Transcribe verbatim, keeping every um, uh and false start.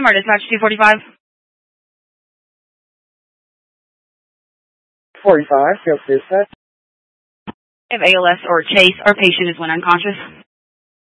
name or dispatch two forty-five? forty-five, yes, dispatch. If A L S or chase, our patient is when unconscious.